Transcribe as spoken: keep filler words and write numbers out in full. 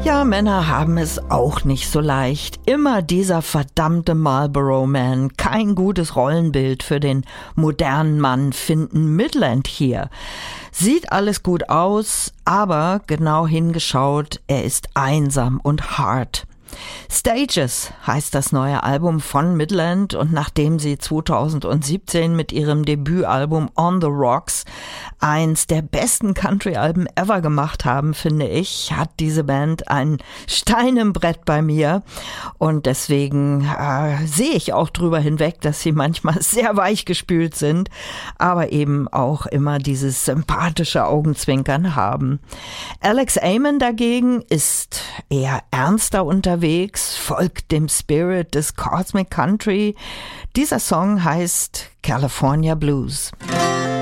Ja, Männer haben es auch nicht so leicht. Immer dieser verdammte Marlboro Man. Kein gutes Rollenbild für den modernen Mann finden Midland hier. Sieht alles gut aus, aber genau hingeschaut, er ist einsam und hart. Stages heißt das neue Album von Midland, und nachdem sie zweitausendsiebzehn mit ihrem Debütalbum On the Rocks eins der besten Country-Alben ever gemacht haben, finde ich, hat diese Band ein Stein im Brett bei mir, und deswegen äh, sehe ich auch drüber hinweg, dass sie manchmal sehr weichgespült sind, aber eben auch immer dieses sympathische Augenzwinkern haben. Alex Amon dagegen ist eher ernster unterwegs, folgt dem Spirit des Cosmic Country. Dieser Song heißt California Blues.